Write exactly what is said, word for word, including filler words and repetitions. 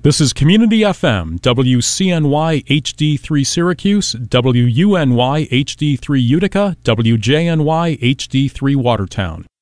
This is Community F M, W C N Y H D three Syracuse, W U N Y H D three Utica, W J N Y H D three Watertown.